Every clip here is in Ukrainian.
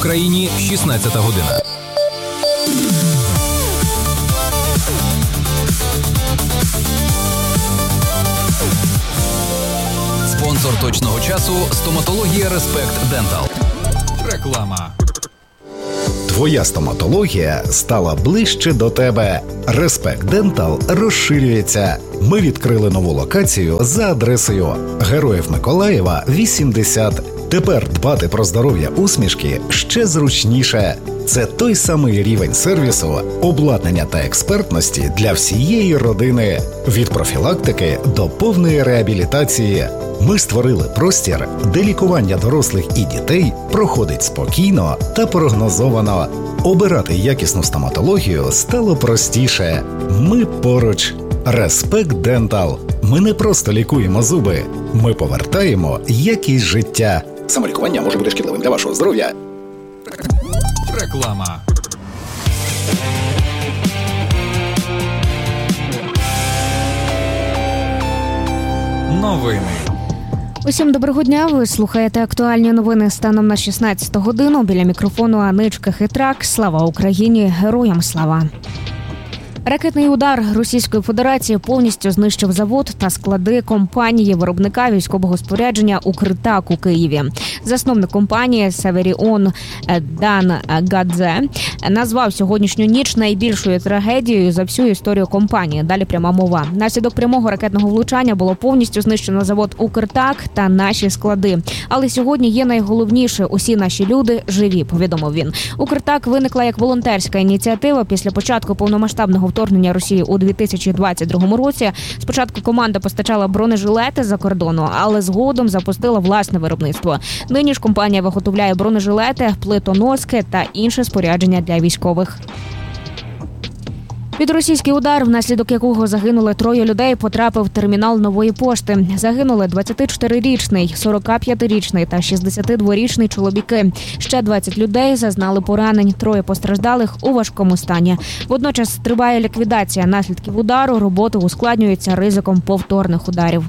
Україні 16 година. Спонсор точного часу – стоматологія Респект Дентал. Реклама. Твоя стоматологія стала ближче до тебе. Респект Дентал розширюється. Ми відкрили нову локацію за адресою Героїв Миколаєва, 80. Тепер дбати про здоров'я усмішки ще зручніше. Це той самий рівень сервісу, обладнання та експертності для всієї родини. Від профілактики до повної реабілітації. Ми створили простір, де лікування дорослих і дітей проходить спокійно та прогнозовано. Обирати якісну стоматологію стало простіше. Ми поруч. Респект Дентал. Ми не просто лікуємо зуби. Ми повертаємо якість життя. Самолікування може бути шкідливим для вашого здоров'я. Реклама. Новини. Усім доброго дня, ви слухаєте актуальні новини станом на 16 годину. Біля мікрофону Аничка Хитрак. Слава Україні, героям слава! Ракетний удар Російської Федерації повністю знищив завод та склади компанії-виробника військового спорядження «Укртак» у Києві. Засновник компанії Северіон Дан Гадзе назвав сьогоднішню ніч найбільшою трагедією за всю історію компанії. Далі пряма мова. Внаслідок прямого ракетного влучання було повністю знищено завод «Укртак» та наші склади. Але сьогодні є найголовніше – усі наші люди живі, повідомив він. «Укртак» виникла як волонтерська ініціатива після початку повномасштабного вторгнення Росії у 2022 році. Спочатку команда постачала бронежилети за кордону, але згодом запустила власне виробництво. Нині ж компанія виготовляє бронежилети, плитоноски та інше спорядження для військових. Під російський удар, внаслідок якого загинули 3 людей, потрапив термінал Нової пошти. Загинули 24-річний, 45-річний та 62-річний чоловіки. Ще 20 людей зазнали поранень, 3 постраждалих у важкому стані. Водночас триває ліквідація наслідків удару, роботи ускладнюються ризиком повторних ударів.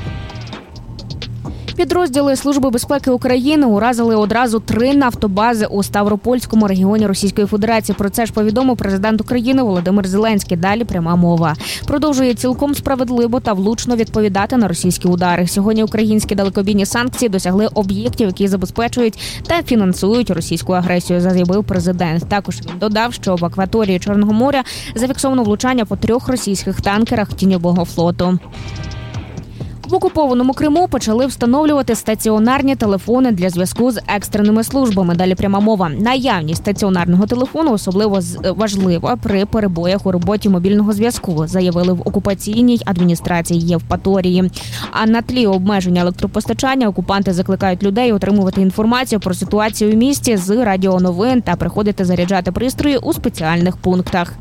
Підрозділи Служби безпеки України уразили одразу 3 нафтобази у Ставропольському регіоні Російської Федерації. Про це ж повідомив президент України Володимир Зеленський. Далі пряма мова. Продовжує цілком справедливо та влучно відповідати на російські удари. Сьогодні українські далекобійні санкції досягли об'єктів, які забезпечують та фінансують російську агресію, заявив президент. Також він додав, що в акваторії Чорного моря зафіксовано влучання по 3 російських танкерах Тіньового флоту. В окупованому Криму почали встановлювати стаціонарні телефони для зв'язку з екстреними службами. Далі пряма мова. Наявність стаціонарного телефону особливо важлива при перебоях у роботі мобільного зв'язку, заявили в окупаційній адміністрації Євпаторії. А на тлі обмеження електропостачання окупанти закликають людей отримувати інформацію про ситуацію в місті з радіоновин та приходити заряджати пристрої у спеціальних пунктах.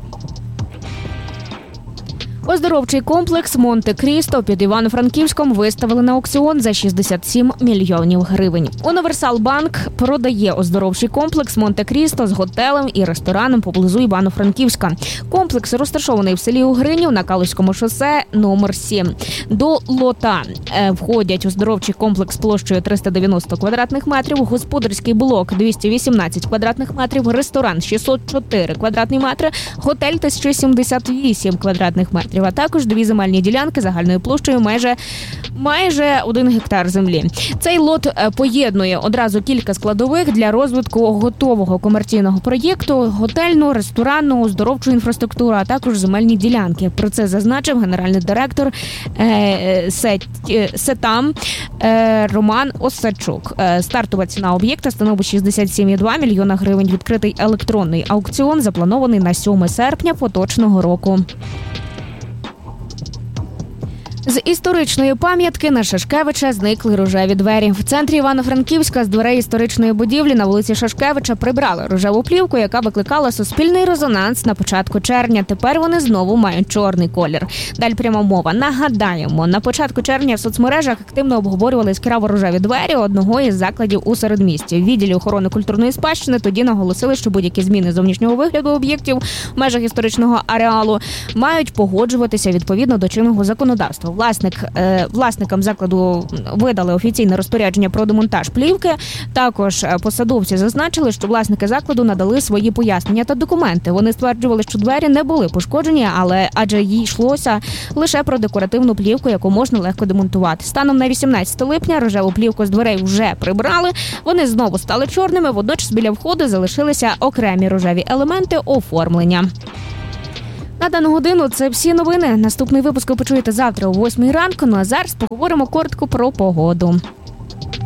Оздоровчий комплекс Монте-Крісто під Івано-Франківськом виставили на аукціон за 67 мільйонів гривень. Універсал Банк продає оздоровчий комплекс Монте-Крісто з готелем і рестораном поблизу Івано-Франківська. Комплекс розташований в селі Угринів на Калузькому шосе номер 7. До лота входять оздоровчий комплекс площею 390 квадратних метрів, господарський блок 218 квадратних метрів, ресторан 604 квадратні метри, готель 1078 квадратних метрів. А також 2 земельні ділянки загальною площею майже 1 гектар землі. Цей лот поєднує одразу кілька складових для розвитку готового комерційного проєкту, готельну, ресторанну, оздоровчу інфраструктуру, а також земельні ділянки. Про це зазначив генеральний директор СЕТАМ Роман Осадчук. Стартова ціна об'єкта становить 67,2 мільйона гривень. Відкритий електронний аукціон запланований на 7 серпня поточного року. З історичної пам'ятки на Шашкевича зникли рожеві двері. В центрі Івано-Франківська з дверей історичної будівлі на вулиці Шашкевича прибрали рожеву плівку, яка викликала суспільний резонанс на початку червня. Тепер вони знову мають чорний колір. Далі пряма мова. Нагадаємо, на початку червня в соцмережах активно обговорювали яскраво рожеві двері одного із закладів у середмісті. В відділі охорони культурної спадщини тоді наголосили, що будь-які зміни зовнішнього вигляду об'єктів в межах історичного ареалу мають погоджуватися відповідно до чинного законодавства. власникам закладу видали офіційне розпорядження про демонтаж плівки. Також посадовці зазначили, що власники закладу надали свої пояснення та документи. Вони стверджували, що двері не були пошкоджені, адже їй йшлося лише про декоративну плівку, яку можна легко демонтувати. Станом на 18 липня рожеву плівку з дверей вже прибрали. Вони знову стали чорними, водночас біля входу залишилися окремі рожеві елементи оформлення. На дану годину це всі новини. Наступний випуск ви почуєте завтра о 8 ранку. Ну а зараз поговоримо коротко про погоду.